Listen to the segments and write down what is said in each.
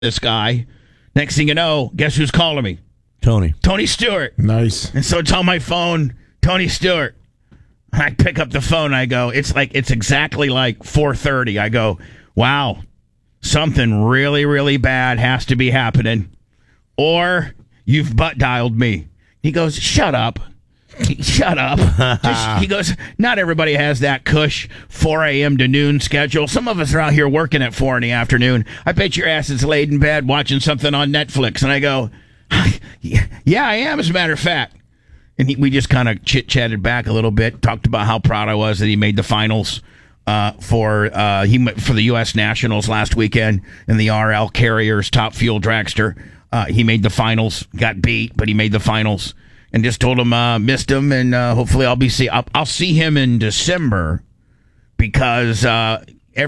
this guy. Next thing you know, guess who's calling me? Tony Stewart. Nice. And so it's on my phone, Tony Stewart. I pick up the phone. I go, it's exactly like 4:30. I go, wow, something really, really bad has to be happening. Or you've butt dialed me. He goes, shut up. Shut up. He goes, not everybody has that cush 4 a.m. to noon schedule. Some of us are out here working at 4 in the afternoon. I bet your ass is laid in bed watching something on Netflix. And I go, yeah, I am, as a matter of fact. And we just kind of chit-chatted back a little bit, talked about how proud I was that he made the finals for the U.S. Nationals last weekend in the RL Carriers Top Fuel Dragster. He made the finals, got beat, but he made the finals. And just told him missed him, and hopefully I'll see him in December because so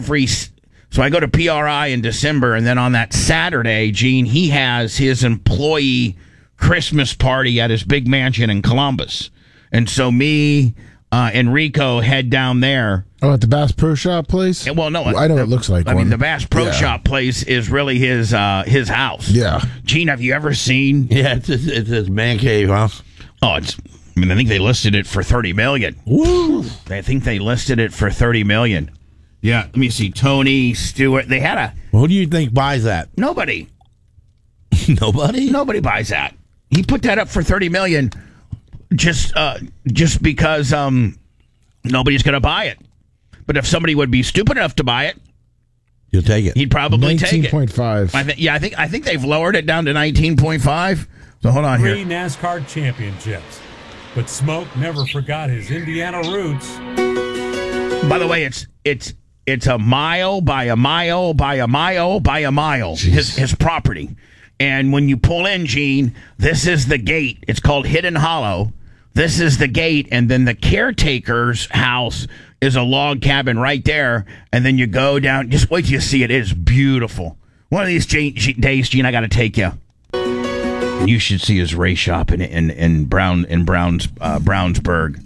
I go to PRI in December, and then on that Saturday, Gene, he has his employee Christmas party at his big mansion in Columbus, and so me and Rico head down there. Oh, at the Bass Pro Shop place? Well, no, I know it looks like one. I mean, the Bass Pro Shop place is really his house. Yeah. Gene, have you ever seen? Yeah, it's his man cave, huh? Oh, I think they listed it for $30 million. Woo! I think they listed it for $30 million. Yeah, let me see. Tony Stewart. They had Who do you think buys that? nobody. Nobody? Nobody buys that. He put that up for $30 million just because nobody's going to buy it. But if somebody would be stupid enough to buy it, You'll take it. he'd probably take it. 19.5. I think they've lowered it down to 19.5. So hold on here. 3 NASCAR championships. But Smoke never forgot his Indiana roots. By the way, it's a mile by a mile by a mile by a mile, his property. And when you pull in, Gene, this is the gate. It's called Hidden Hollow. This is the gate, and then the caretaker's house is a log cabin right there. And then you go down. Just wait till you see it. It is beautiful. One of these days, Gene, I got to take you. You should see his race shop in Brownsburg.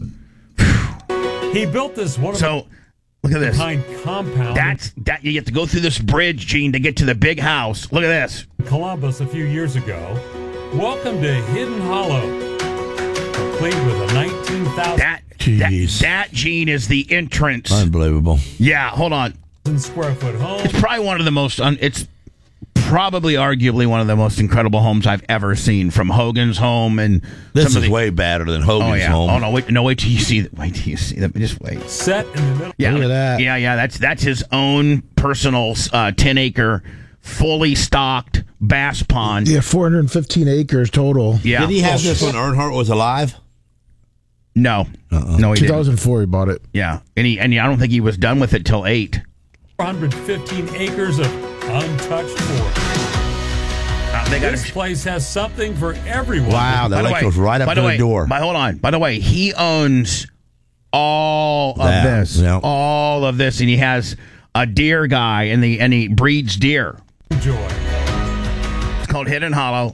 He built this Look at this. kind compound That you have to go through this bridge, Gene, to get to the big house. Look at this. in Columbus a few years ago. Welcome to Hidden Hollow, complete with a 19,000 That Gene is the entrance. Unbelievable. Yeah, hold on. square foot home. It's probably one of the most. It's probably arguably one of the most incredible homes I've ever seen. From Hogan's home and This is way better than Hogan's home. Oh no! Wait till you see that. Wait till you see that. Just wait. Set in the middle. Yeah, Look at that. Yeah. That's his own personal 10-acre, fully stocked bass pond. Yeah, 415 acres total. Yeah. Did he have this when Earnhardt was alive? No. No, he didn't. 2004 he bought it. Yeah, and I don't think he was done with it till 8. 415 acres of untouched forest. This place has something for everyone. Wow, that lake goes right up to the door. Hold on. By the way, he owns all of this. Yeah. All of this, and he has a deer guy, and he breeds deer. Enjoy. It's called Hidden Hollow.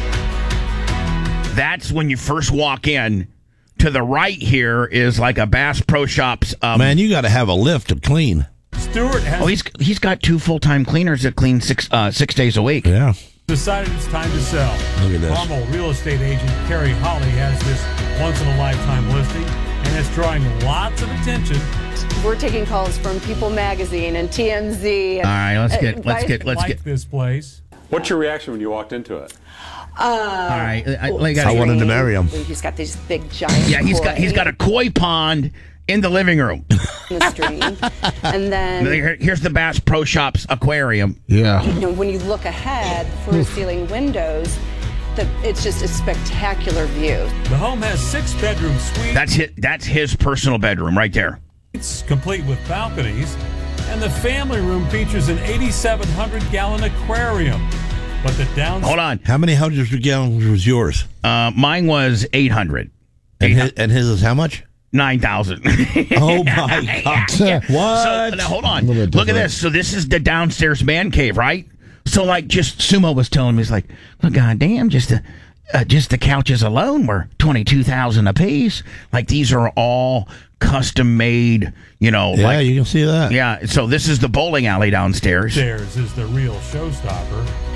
That's when you first walk in. To the right here is like a Bass Pro Shops. Man, you got to have a lift to clean. Stewart has He's got 2 full-time cleaners that clean 6 days a week. Yeah. decided it's time to sell. Look at this. Carmel real estate agent Carrie Holly has this once-in-a-lifetime listing, and it's drawing lots of attention. We're taking calls from People Magazine and TMZ. All right, let's get this place. What's your reaction when you walked into it? All right, I wanted to marry him. He's got these big giant. Yeah, he's got a koi pond in the living room. in the stream, and then here's the Bass Pro Shops aquarium. Yeah. you know, when you look ahead for the ceiling windows, it's just a spectacular view. The home has 6-bedroom suites. That's his personal bedroom right there. It's complete with balconies, and the family room features an 8,700-gallon aquarium. But the downside... Hold on. How many hundreds of gallons was yours? Mine was 800. And his is how much? 9,000. Oh, my God. Yeah. What? So, now, hold on. Look at this. So this is the downstairs man cave, right? So, like, just Sumo was telling me, he's like, look, goddamn, just the couches alone were $22,000 a piece. Like, these are all custom made, you know. Yeah, you can see that. Yeah, so this is the bowling alley downstairs. Upstairs is the real showstopper.